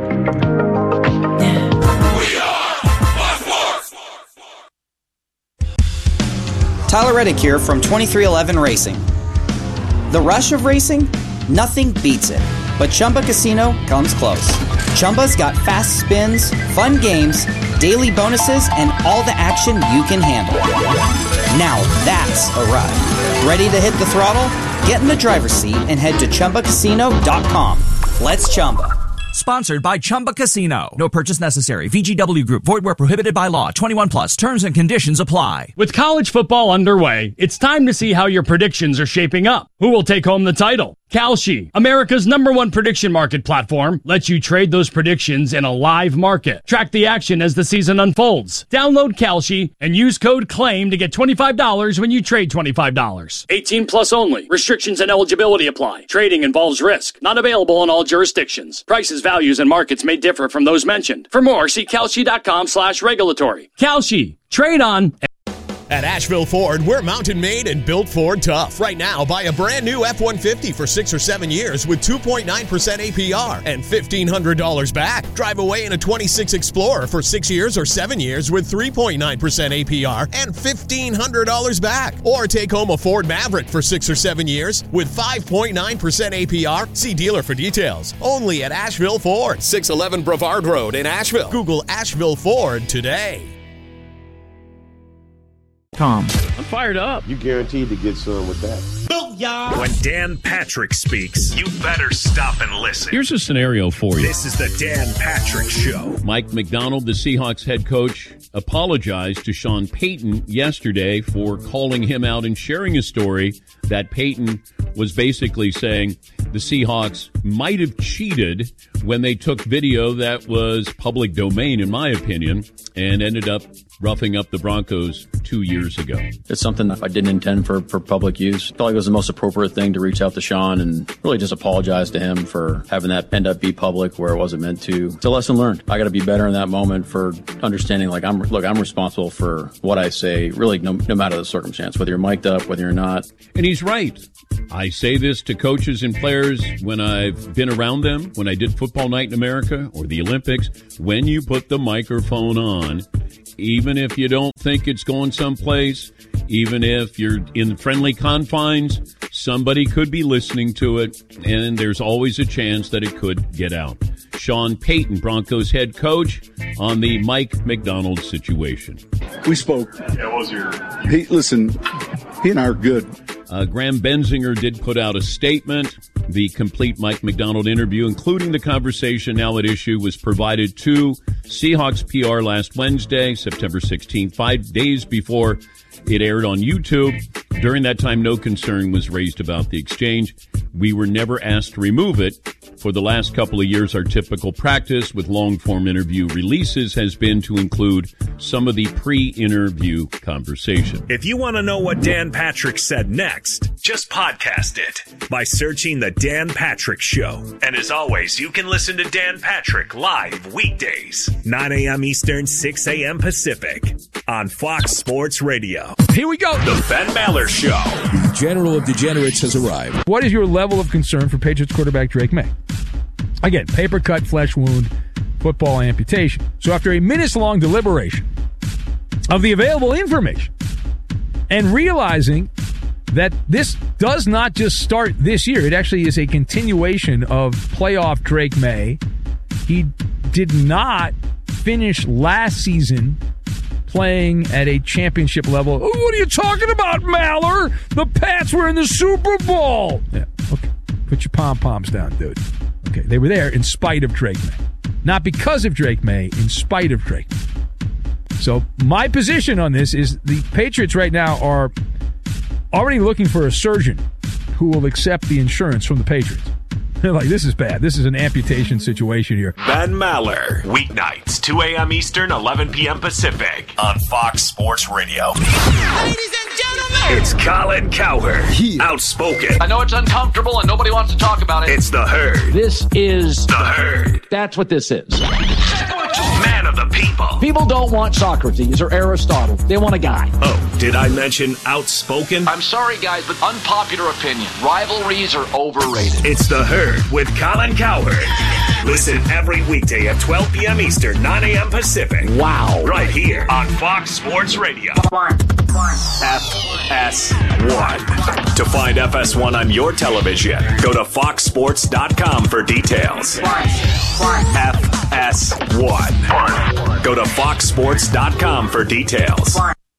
Speaker 19: Tyler Reddick here from twenty-three eleven Racing. The rush of racing? Nothing beats it. But Chumba Casino comes close. Chumba's got fast spins, fun games, daily bonuses, and all the action you can handle. Now that's a ride. Ready to hit the throttle? Get in the driver's seat and head to Chumba Casino dot com. Let's Chumba.
Speaker 20: Sponsored by Chumba Casino. No purchase necessary. V G W Group. Void where prohibited by law. twenty-one plus. Terms and conditions apply.
Speaker 21: With college football underway, it's time to see how your predictions are shaping up. Who will take home the title? Kalshi, America's number one prediction market platform, lets you trade those predictions in a live market. Track the action as the season unfolds. Download Kalshi and use code CLAIM to get twenty-five dollars when you trade twenty-five dollars. eighteen plus only. Restrictions and eligibility apply. Trading involves risk. Not available in all jurisdictions. Prices, values, and markets may differ from those mentioned. For more, see Kalshi.com slash regulatory. Kalshi. Trade on.
Speaker 22: At Asheville Ford, we're mountain made and built Ford tough. Right now, buy a brand new F one fifty for six or seven years with two point nine percent A P R and fifteen hundred dollars back. Drive away in a twenty-six Explorer for six years or seven years with three point nine percent A P R and fifteen hundred dollars back. Or take home a Ford Maverick for six or seven years with five point nine percent A P R. See dealer for details. Only at Asheville Ford, six eleven Brevard Road in Asheville. Google Asheville Ford today.
Speaker 23: Tom.
Speaker 24: I'm fired up.
Speaker 25: You guaranteed to get some with that.
Speaker 2: When Dan Patrick speaks, you better stop and listen.
Speaker 16: Here's a scenario for you.
Speaker 2: This is the Dan Patrick Show.
Speaker 16: Mike McDonald, the Seahawks head coach, apologized to Sean Payton yesterday for calling him out and sharing a story that Payton was basically saying the Seahawks might have cheated when they took video that was public domain, in my opinion, and ended up roughing up the Broncos two years ago.
Speaker 23: It's something that I didn't intend for, for public use. I felt like it was the most appropriate thing to reach out to Sean and really just apologize to him for having that end up be public where it wasn't meant to. It's a lesson learned. I got to be better in that moment for understanding, like, I'm look, I'm responsible for what I say, really, no, no matter the circumstance, whether you're mic'd up, whether you're not.
Speaker 16: And he's right. I say this to coaches and players when I've been around them, when I did Football Night in America or the Olympics. When you put the microphone on, even if you don't think it's going someplace, even if you're in friendly confines, somebody could be listening to it, and there's always a chance that it could get out. Sean Payton, Broncos head coach, on the Mike Macdonald situation.
Speaker 5: We spoke. Yeah, what was your... He, listen, he and I are good.
Speaker 16: Uh, Graham Benzinger did put out a statement. The complete Mike Macdonald interview, including the conversation now at issue, was provided to Seahawks P R last Wednesday, September sixteenth, five days before it aired on YouTube. During that time, no concern was raised about the exchange. We were never asked to remove it. For the last couple of years, our typical practice with long-form interview releases has been to include some of the pre-interview conversation.
Speaker 2: If you want to know what Dan Patrick said next, just podcast it by searching The Dan Patrick Show. And as always, you can listen to Dan Patrick live weekdays, nine a.m. Eastern, six a.m. Pacific, on Fox Sports Radio.
Speaker 6: Here we go.
Speaker 2: The Ben Maller Show.
Speaker 6: The General of Degenerates has arrived.
Speaker 8: What is your level of concern for Patriots quarterback Drake May? Again, paper cut, flesh wound, football amputation. So after a minutes-long deliberation of the available information and realizing that this does not just start this year, it actually is a continuation of playoff Drake May. He did not finish last season playing at a championship level. Oh, what are you talking about, Maller? The Pats were in the Super Bowl. Yeah, okay. Put your pom-poms down, dude. Okay, they were there in spite of Drake May. Not because of Drake May, in spite of Drake May. So my position on this is the Patriots right now are already looking for a surgeon who will accept the insurance from the Patriots. They're like, this is bad. This is an amputation situation here.
Speaker 2: Ben Maller, weeknights, two a.m. Eastern, eleven p.m. Pacific, on Fox Sports Radio.
Speaker 17: Ladies and gentlemen,
Speaker 2: it's Colin Cowherd, outspoken.
Speaker 18: I know it's uncomfortable and nobody wants to talk about it.
Speaker 2: It's the Herd.
Speaker 18: This is
Speaker 2: the Herd.
Speaker 18: That's what this is.
Speaker 2: Man of the people.
Speaker 18: People don't want Socrates or Aristotle. They want a guy.
Speaker 2: Oh, did I mention outspoken?
Speaker 18: I'm sorry, guys, but unpopular opinion. Rivalries are overrated.
Speaker 2: It's the Herd with Colin Cowherd. Listen every weekday at twelve p.m. Eastern, nine a.m. Pacific.
Speaker 18: Wow.
Speaker 2: Right here on Fox Sports Radio.
Speaker 7: One. One.
Speaker 2: F S one. To find F S one on your television, go to fox sports dot com for details.
Speaker 7: One. One.
Speaker 2: F S one. Go to fox sports dot com for details.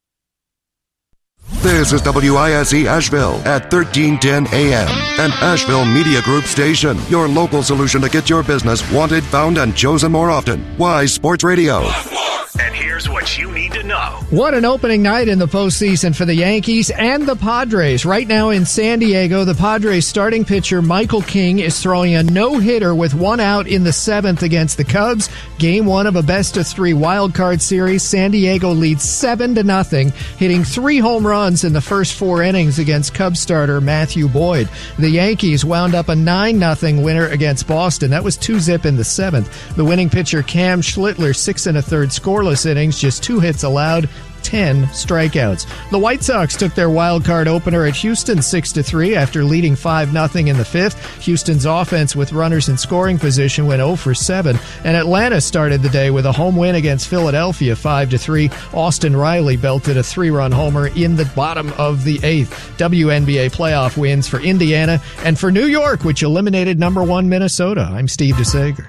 Speaker 24: This is W I S E Asheville at thirteen ten A M, an Asheville Media Group station. Your local solution to get your business wanted, found, and chosen more often. Wise Sports Radio.
Speaker 2: And here's what you need to know.
Speaker 26: What an opening night in the postseason for the Yankees and the Padres. Right now in San Diego, the Padres starting pitcher Michael King is throwing a no-hitter with one out in the seventh against the Cubs. Game one of a best-of-three wild-card series. San Diego leads seven to nothing, hitting three home runs in the first four innings against Cubs starter Matthew Boyd. The Yankees wound up a nine nothing winner against Boston. That was two zip in the seventh. The winning pitcher Cam Schlittler, six and a third scoreless innings, just two hits allowed, ten strikeouts. The White Sox took their wild card opener at Houston six to three after leading five nothing in the fifth. Houston's offense with runners in scoring position went oh for seven, and Atlanta started the day with a home win against Philadelphia five to three. Austin Riley belted a three-run homer in the bottom of the eighth. W N B A playoff wins for Indiana and for New York, which eliminated number one Minnesota. I'm Steve DeSager.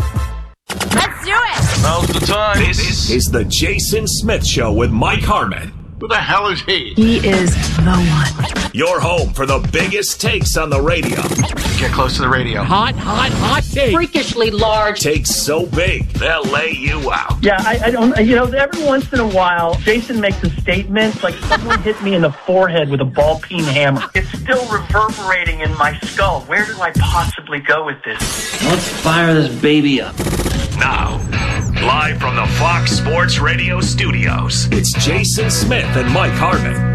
Speaker 7: Let's do it!
Speaker 2: Now's the time. This is the Jason Smith Show with Mike Harmon.
Speaker 27: Who the hell is he?
Speaker 7: He is the one.
Speaker 2: Your home for the biggest takes on the radio.
Speaker 27: Get close to the radio.
Speaker 3: Hot, hot, hot take.
Speaker 7: Freakishly large.
Speaker 2: Takes so big, they'll lay you out.
Speaker 28: Yeah, I, I don't, you know, every once in a while, Jason makes a statement like someone hit me in the forehead with a ball peen hammer. It's still reverberating in my skull. Where do I possibly go with this?
Speaker 29: Let's fire this baby up.
Speaker 2: Now, live from the Fox Sports Radio studios, it's Jason Smith and Mike Harmon.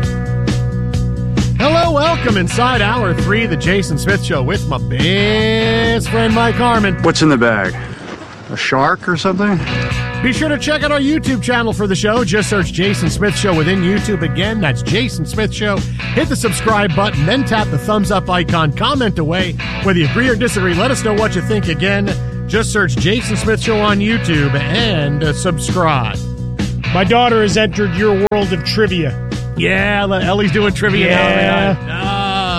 Speaker 1: Hello, welcome inside hour three, the Jason Smith Show with my best friend Mike Harmon.
Speaker 27: What's in the bag? A shark or something?
Speaker 1: Be sure to check out our YouTube channel for the show. Just search Jason Smith Show within YouTube. Again, that's Jason Smith Show. Hit the subscribe button, then tap the thumbs up icon. Comment away. Whether you agree or disagree, let us know what you think. Again, just search Jason Smith Show on YouTube and uh, subscribe.
Speaker 3: My daughter has entered your world of trivia.
Speaker 1: Yeah, Ellie's doing trivia
Speaker 3: yeah.
Speaker 1: now. Uh,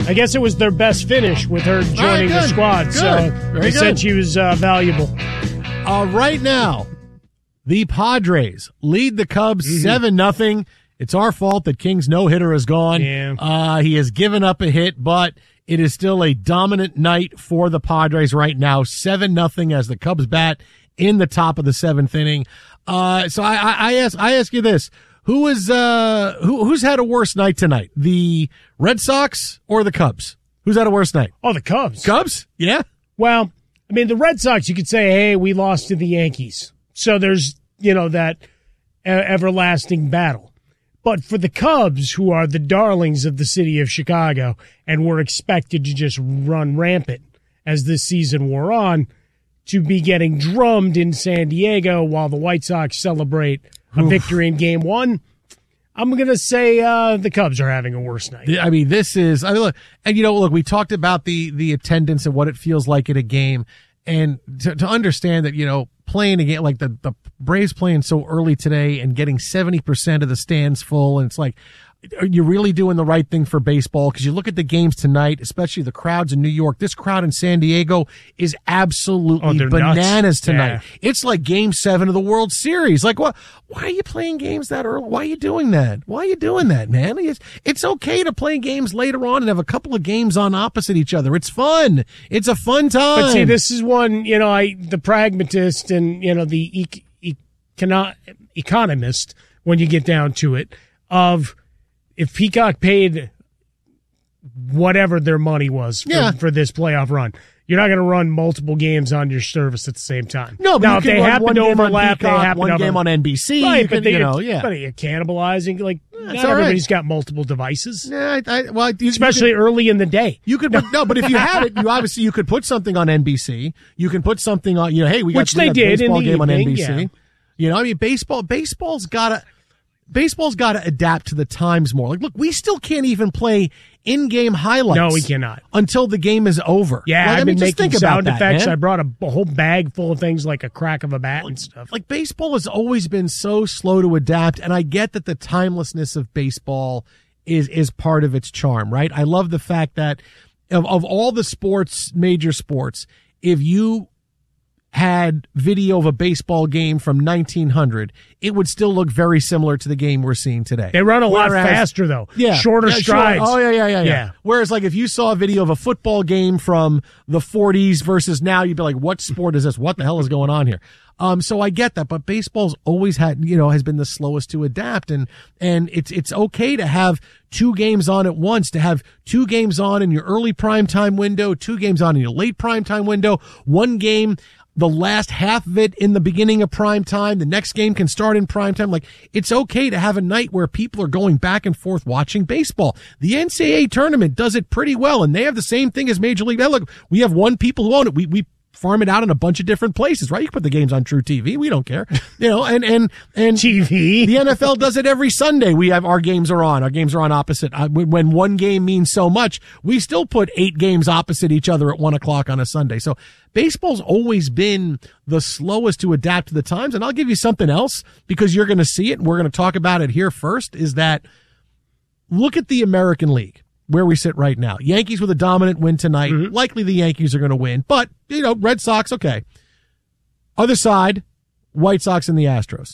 Speaker 3: I guess it was their best finish with her joining
Speaker 1: right,
Speaker 3: the squad.
Speaker 1: Good.
Speaker 3: So
Speaker 1: Very
Speaker 3: they
Speaker 1: good.
Speaker 3: said she was uh, valuable.
Speaker 1: Uh, right now, the Padres lead the Cubs
Speaker 3: Mm-hmm.
Speaker 1: seven nothing. It's our fault that King's no-hitter is gone.
Speaker 3: Yeah.
Speaker 1: Uh, he has given up a hit, but it is still a dominant night for the Padres right now. seven nothing as the Cubs bat in the top of the seventh inning. Uh, so I, I, I ask, I ask you this. Who is, uh, who, who's had a worse night tonight? The Red Sox or the Cubs? Who's had a worse night?
Speaker 3: Oh, the Cubs.
Speaker 1: Cubs? Yeah.
Speaker 3: Well, I mean, the Red Sox, you could say, hey, we lost to the Yankees. So there's, you know, that uh, everlasting battle. But for the Cubs, who are the darlings of the city of Chicago and were expected to just run rampant as this season wore on, to be getting drummed in San Diego while the White Sox celebrate a victory in game one, I'm going to say uh, the Cubs are having a worse night.
Speaker 1: I mean, this is, I mean, look, and you know, look, we talked about the, the attendance and what it feels like at a game. And to, to understand that, you know, playing a game like the, the Braves playing so early today and getting seventy percent of the stands full. And it's like, are you really doing the right thing for baseball? Because you look at the games tonight, especially the crowds in New York. This crowd in San Diego is absolutely
Speaker 3: Oh,
Speaker 1: bananas
Speaker 3: nuts.
Speaker 1: tonight.
Speaker 3: Yeah.
Speaker 1: It's like Game Seven of the World Series. Like, what? Why are you playing games that early? Why are you doing that? Why are you doing that, man? It's, it's okay to play games later on and have a couple of games on opposite each other. It's fun. It's a fun time.
Speaker 3: But see, this is one, you know, I the pragmatist and, you know, the e- econo- economist, when you get down to it, of if Peacock paid whatever their money was for,
Speaker 1: Yeah.
Speaker 3: for this playoff run, you're not going to run multiple games on your service at the same time.
Speaker 1: No, but
Speaker 3: now
Speaker 1: you
Speaker 3: if
Speaker 1: can
Speaker 3: they
Speaker 1: run
Speaker 3: happen
Speaker 1: one
Speaker 3: to
Speaker 1: game on
Speaker 3: overlap, they
Speaker 1: Peacock,
Speaker 3: happen
Speaker 1: one
Speaker 3: to
Speaker 1: game
Speaker 3: over-
Speaker 1: on N B C.
Speaker 3: Right,
Speaker 1: You
Speaker 3: but
Speaker 1: can,
Speaker 3: they,
Speaker 1: you know, yeah.
Speaker 3: but you're cannibalizing. Like, not
Speaker 1: all right.
Speaker 3: everybody's got multiple devices.
Speaker 1: Yeah, I, I, well, you,
Speaker 3: especially
Speaker 1: you could,
Speaker 3: early in the day.
Speaker 1: You could put, no, but if you had it, you obviously you could put something on N B C. You can put something on. You know, hey, we got,
Speaker 3: Which
Speaker 1: we
Speaker 3: they
Speaker 1: got
Speaker 3: did
Speaker 1: baseball
Speaker 3: in the
Speaker 1: game on
Speaker 3: evening,
Speaker 1: N B C.
Speaker 3: yeah.
Speaker 1: You know, I mean, baseball. Baseball's gotta. Baseball's got to adapt to the times more. Like, look, we still can't even play in-game highlights.
Speaker 3: No, we cannot.
Speaker 1: Until the game is over.
Speaker 3: Yeah,
Speaker 1: like,
Speaker 3: I've
Speaker 1: I mean,
Speaker 3: been
Speaker 1: just
Speaker 3: making
Speaker 1: think
Speaker 3: sound
Speaker 1: about that,
Speaker 3: effects.
Speaker 1: man.
Speaker 3: I brought a, a whole bag full of things like a crack of a bat and stuff.
Speaker 1: Like, baseball has always been so slow to adapt, and I get that the timelessness of baseball is is part of its charm, right? I love the fact that of, of all the sports, major sports, if you had video of a baseball game from nineteen hundred, it would still look very similar to the game we're seeing today.
Speaker 3: They run a lot
Speaker 1: Whereas-
Speaker 3: faster, though.
Speaker 1: Yeah.
Speaker 3: Shorter
Speaker 1: Yeah, sure.
Speaker 3: strides.
Speaker 1: Oh, yeah, yeah, yeah, yeah,
Speaker 3: Yeah.
Speaker 1: Whereas, like, if you saw a video of a football game from the forties versus now, you'd be like, what sport is this? What the hell is going on here? Um, so I get that, but baseball's always had, you know, has been the slowest to adapt, and, and it's, it's okay to have two games on at once, to have two games on in your early primetime window, two games on in your late primetime window, one game, the last half of it in the beginning of prime time. The next game can start in prime time. Like, it's okay to have a night where people are going back and forth watching baseball. The N C double A tournament does it pretty well, and they have the same thing as Major League. Now, look, we have one people who own it. We, we, farm it out in a bunch of different places, right? You can put the games on True T V. We don't care. You know, and, and, and
Speaker 3: T V.
Speaker 1: The N F L does it every Sunday. We have, our games are on. Our games are on opposite. Uh, when, when one game means so much, we still put eight games opposite each other at one o'clock on a Sunday. So baseball's always been the slowest to adapt to the times. And I'll give you something else because you're going to see it and we're going to talk about it here first, is that look at the American League, where we sit right now. Yankees with a dominant win tonight. Mm-hmm. Likely the Yankees are going to win, but, you know, Red Sox, okay. Other side, White Sox and the Astros.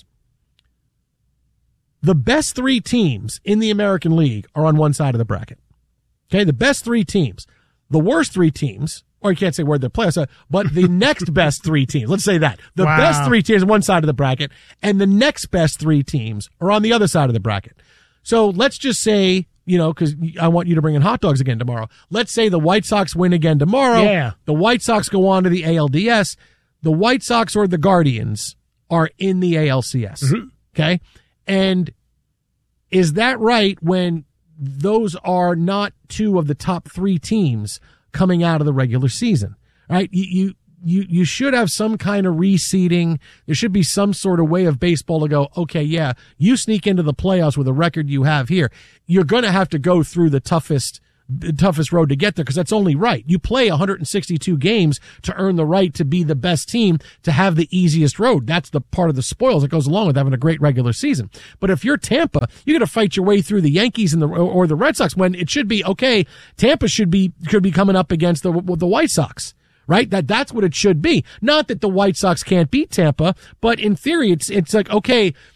Speaker 1: The best three teams in the American League are on one side of the bracket. Okay, the best three teams. The worst three teams, or you can't say where the playoffs are, but the next best three teams, let's say that. The
Speaker 3: Wow.
Speaker 1: best three teams on one side of the bracket, and the next best three teams are on the other side of the bracket. So let's just say, you know, because I want you to bring in hot dogs again tomorrow. Let's say the White Sox win again tomorrow.
Speaker 3: Yeah.
Speaker 1: The White Sox go on to the A L D S. The White Sox or the Guardians are in the A L C S.
Speaker 3: Mm-hmm.
Speaker 1: Okay? And is that right when those are not two of the top three teams coming out of the regular season? Right? You, you, you, you should have some kind of reseeding. There should be some sort of way of baseball to go, okay, yeah, you sneak into the playoffs with a record you have here. You're going to have to go through the toughest the toughest road to get there, because that's only right. You play one hundred sixty-two games to earn the right to be the best team, to have the easiest road. That's the part of the spoils that goes along with having a great regular season. But if you're Tampa, you're going to fight your way through the Yankees and the or the Red Sox, when it should be okay. Tampa should be could be coming up against the the White Sox. Right? That, that's what it should be. Not that the White Sox can't beat Tampa, but in theory, it's, it's like, okay,